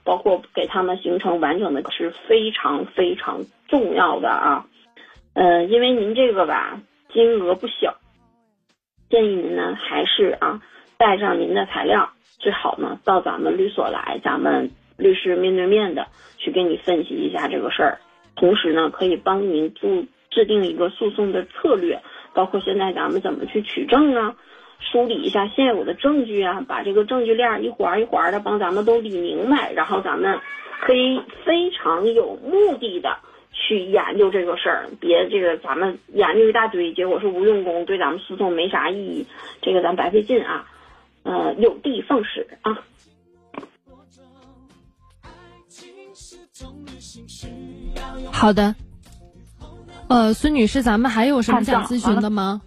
包括给他们形成完整的是非常非常重要的啊。因为您这个吧金额不小，建议您呢还是带上您的材料，最好呢到咱们律所来，咱们律师面对面的去给你分析一下这个事儿，同时呢可以帮您制定一个诉讼的策略，包括现在咱们怎么去取证啊，梳理一下现有的证据啊，把这个证据链一环一环的帮咱们都理明白，然后咱们可以非常有目的的去研究这个事儿，别这个咱们研究一大堆，结果是无用功，对咱们诉讼没啥意义，这个咱白费劲啊。有的放矢啊。 好的。孙女士，咱们还有什么想咨询的吗？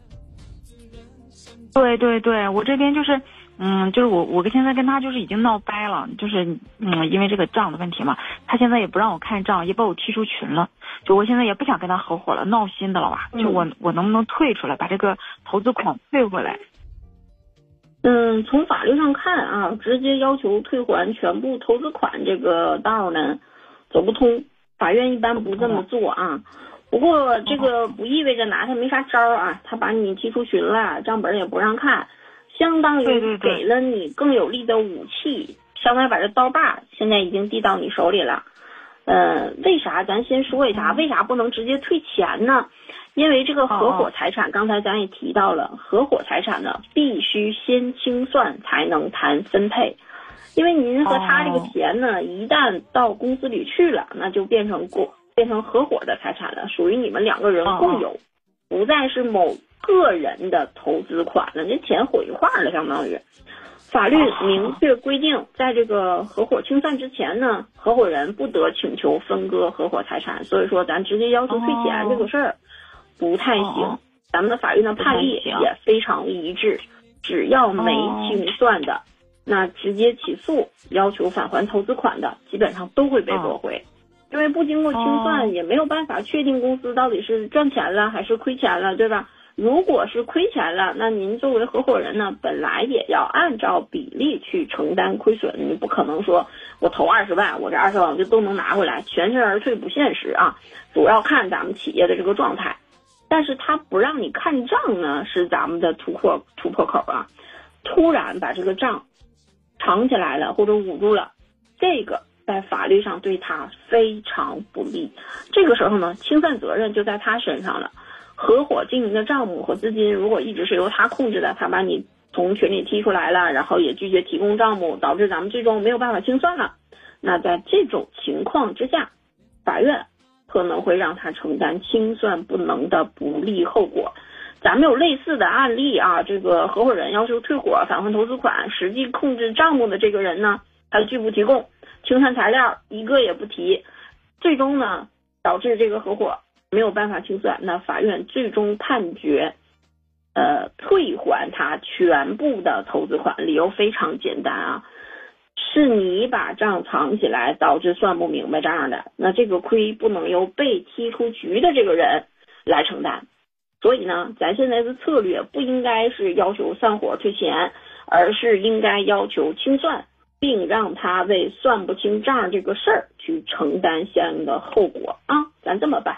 对对对，我这边就是就是我现在跟他就是已经闹掰了，就是因为这个账的问题嘛，他现在也不让我看账，也把我踢出群了，就我现在也不想跟他合伙了，闹心的了吧？就我能不能退出来，把这个投资款退回来？ 从法律上看啊，直接要求退还全部投资款这个道呢走不通，法院一般不这么做啊。不过这个不意味着拿他没啥招啊，他把你踢出群了，账本也不让看，相当于给了你更有力的武器，相当于把这刀把现在已经递到你手里了。为啥咱先说一下，为啥不能直接退钱呢？因为这个合伙财产，刚才咱也提到了，合伙财产呢必须先清算才能谈分配。因为您和他这个钱呢，一旦到公司里去了，那就变成合伙的财产了，属于你们两个人共有，不再是某个人的投资款了，这钱混一块了，相当于。法律明确规定，在这个合伙清算之前呢，合伙人不得请求分割合伙财产，所以说咱直接要求退钱这个事儿不太行。咱们的法律的判例也非常一致，只要没清算的，那直接起诉要求返还投资款的，基本上都会被驳回。因为不经过清算，也没有办法确定公司到底是赚钱了还是亏钱了，对吧？如果是亏钱了，那您作为合伙人呢，本来也要按照比例去承担亏损，你不可能说我投20万，我这20万我就都能拿回来，全身而退不现实啊。主要看咱们企业的这个状态，但是他不让你看账呢，是咱们的突破口啊。突然把这个账藏起来了或者捂住了，这个在法律上对他非常不利。这个时候呢，清算责任就在他身上了。合伙经营的账目和资金如果一直是由他控制的，他把你从群里踢出来了，然后也拒绝提供账目，导致咱们最终没有办法清算了，那在这种情况之下，法院可能会让他承担清算不能的不利后果。咱们有类似的案例啊，这个合伙人要求退伙返还投资款，实际控制账目的这个人呢，他拒不提供清算材料，一个也不提，最终呢导致这个合伙没有办法清算，那法院最终判决退还他全部的投资款，理由非常简单啊，是你把账藏起来导致算不明白账的，那这个亏不能由被踢出局的这个人来承担。所以呢，咱现在的策略不应该是要求散伙退钱，而是应该要求清算，并让他为算不清账这个事儿去承担相应的后果啊，咱这么办。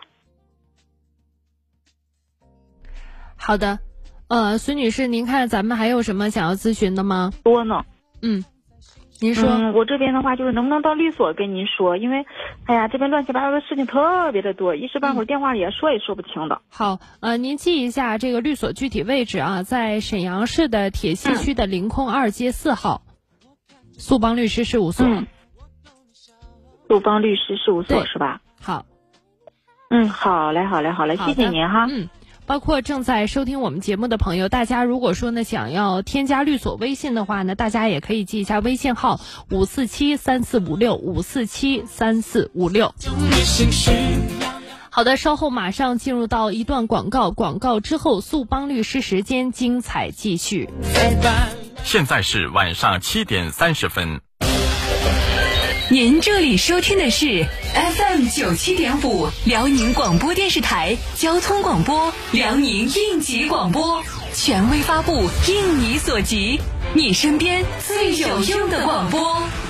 好的，孙女士，您看咱们还有什么想要咨询的吗？ 多呢。 您说。 我这边的话就是能不能到律所跟您说，因为这边乱七八糟的事情特别的多，一时半会儿电话里也说不清的。 好，您记一下这个律所具体位置啊，在沈阳市的铁西区的临空2街4号，速邦律师事务所。 速邦律师事务所是吧？ 好。 好嘞，谢谢您哈。 包括正在收听我们节目的朋友，大家如果说呢想要添加律所微信的话呢，大家也可以记一下微信号5473456，5473456。好的，稍后马上进入到一段广告，广告之后速邦律师时间精彩继续。 现在是晚上7点30分。 您这里收听的是 FM 97.5辽宁广播电视台交通广播辽宁应急广播，权威发布，应你所急，你身边最有用的广播。